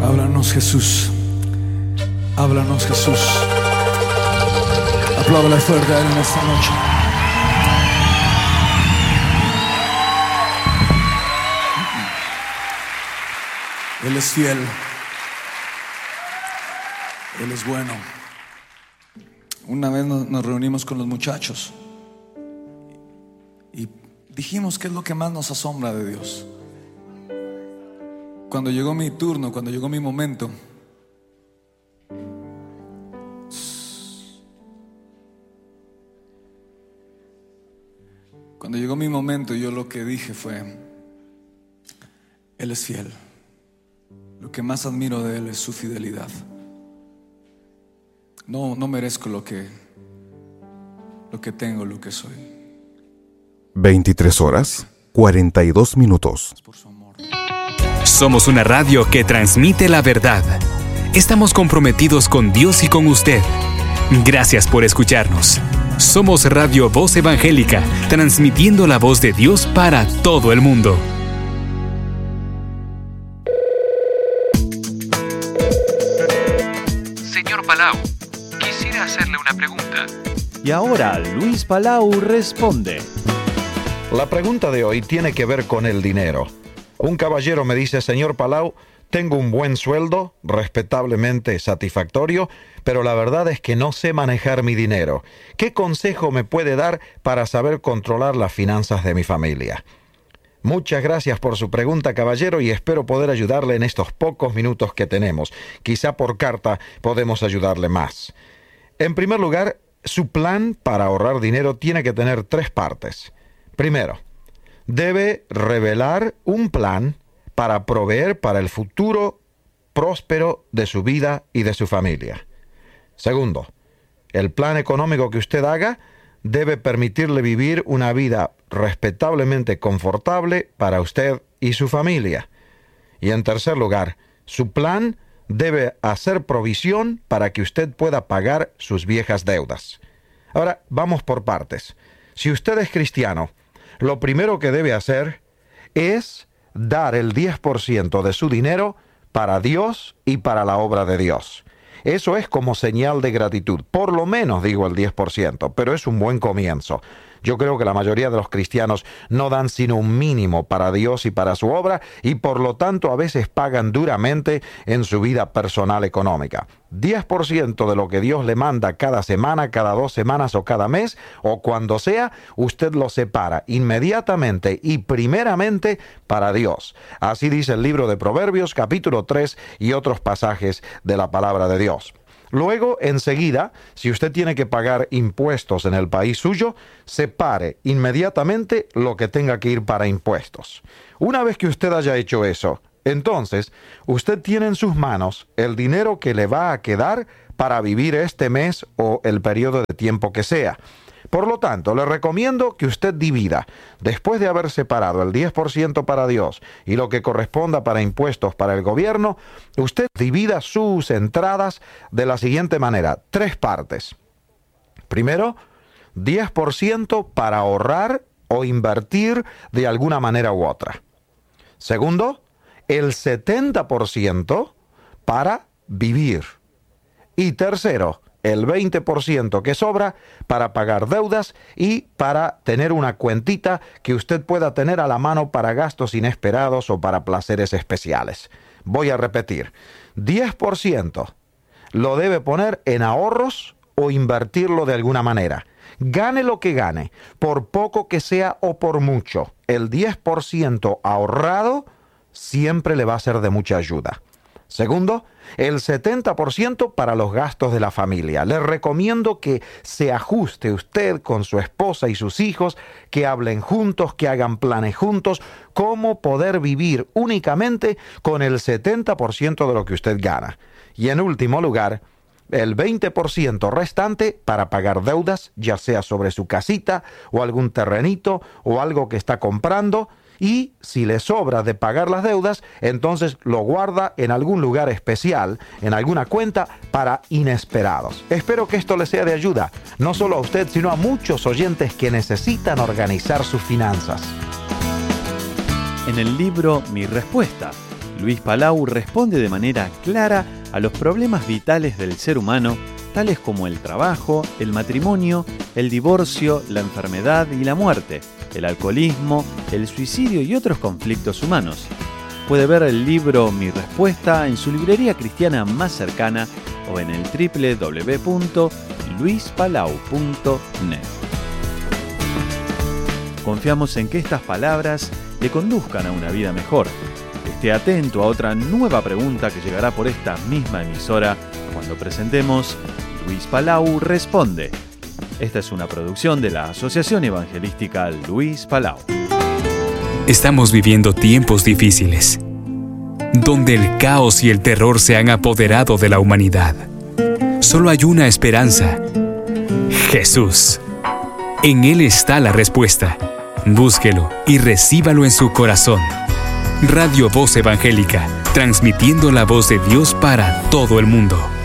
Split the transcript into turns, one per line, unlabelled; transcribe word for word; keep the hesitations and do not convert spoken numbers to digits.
Háblanos, Jesús. Háblanos, Jesús. Apláudale fuerte a Él en esta noche. Él es fiel. Él es bueno. Una vez nos, nos reunimos con los muchachos y dijimos qué es lo que más nos asombra de Dios. Cuando llegó mi turno, cuando llegó mi momento, cuando llegó mi momento, yo lo que dije fue: Él es fiel. Lo que más admiro de Él es su fidelidad. No, no merezco lo que, lo que tengo, lo que soy.
veintitrés horas, cuarenta y dos minutos.
Somos una radio que transmite la verdad. Estamos comprometidos con Dios y con usted. Gracias por escucharnos. Somos Radio Voz Evangélica, transmitiendo la voz de Dios para todo el mundo.
Señor Palau, quisiera hacerle una pregunta.
Y ahora Luis Palau responde.
La pregunta de hoy tiene que ver con el dinero. Un caballero me dice: señor Palau, tengo un buen sueldo, respetablemente satisfactorio, pero la verdad es que no sé manejar mi dinero. ¿Qué consejo me puede dar para saber controlar las finanzas de mi familia? Muchas gracias por su pregunta, caballero, y espero poder ayudarle en estos pocos minutos que tenemos. Quizá por carta podemos ayudarle más. En primer lugar, su plan para ahorrar dinero tiene que tener tres partes. Primero, debe revelar un plan para proveer para el futuro próspero de su vida y de su familia. Segundo, el plan económico que usted haga debe permitirle vivir una vida respetablemente confortable para usted y su familia. Y en tercer lugar, su plan debe hacer provisión para que usted pueda pagar sus viejas deudas. Ahora, vamos por partes. Si usted es cristiano, lo primero que debe hacer es dar el diez por ciento de su dinero para Dios y para la obra de Dios. Eso es como señal de gratitud. Por lo menos digo el diez por ciento, pero es un buen comienzo. Yo creo que la mayoría de los cristianos no dan sino un mínimo para Dios y para su obra, y por lo tanto a veces pagan duramente en su vida personal económica. diez por ciento de lo que Dios le manda cada semana, cada dos semanas o cada mes, o cuando sea, usted lo separa inmediatamente y primeramente para Dios. Así dice el libro de Proverbios, capítulo tres, y otros pasajes de la palabra de Dios. Luego, enseguida, si usted tiene que pagar impuestos en el país suyo, separe inmediatamente lo que tenga que ir para impuestos. Una vez que usted haya hecho eso, entonces, usted tiene en sus manos el dinero que le va a quedar para vivir este mes o el periodo de tiempo que sea. Por lo tanto, le recomiendo que usted divida, después de haber separado el diez por ciento para Dios y lo que corresponda para impuestos para el gobierno, usted divida sus entradas de la siguiente manera: tres partes. Primero, diez por ciento para ahorrar o invertir de alguna manera u otra. Segundo, el setenta por ciento para vivir. Y tercero, el veinte por ciento que sobra para pagar deudas y para tener una cuentita que usted pueda tener a la mano para gastos inesperados o para placeres especiales. Voy a repetir, diez por ciento lo debe poner en ahorros o invertirlo de alguna manera. Gane lo que gane, por poco que sea o por mucho, el diez por ciento ahorrado siempre le va a ser de mucha ayuda. Segundo, el setenta por ciento para los gastos de la familia. Le recomiendo que se ajuste usted con su esposa y sus hijos, que hablen juntos, que hagan planes juntos, cómo poder vivir únicamente con el setenta por ciento de lo que usted gana. Y en último lugar, el veinte por ciento restante para pagar deudas, ya sea sobre su casita o algún terrenito o algo que está comprando. Y si le sobra de pagar las deudas, entonces lo guarda en algún lugar especial, en alguna cuenta para inesperados. Espero que esto le sea de ayuda, no solo a usted, sino a muchos oyentes que necesitan organizar sus finanzas.
En el libro Mi Respuesta, Luis Palau responde de manera clara a los problemas vitales del ser humano, tales como el trabajo, el matrimonio, el divorcio, la enfermedad y la muerte, el alcoholismo, el suicidio y otros conflictos humanos. Puede ver el libro Mi Respuesta en su librería cristiana más cercana o en el doble u doble u doble u punto luis palau punto net. Confiamos en que estas palabras le conduzcan a una vida mejor. Esté atento a otra nueva pregunta que llegará por esta misma emisora cuando presentemos Luis Palau Responde. Esta es una producción de la Asociación Evangelística Luis Palau.
Estamos viviendo tiempos difíciles, donde el caos y el terror se han apoderado de la humanidad. Solo hay una esperanza: Jesús. En Él está la respuesta. Búsquelo y recíbalo en su corazón. Radio Voz Evangélica, transmitiendo la voz de Dios para todo el mundo.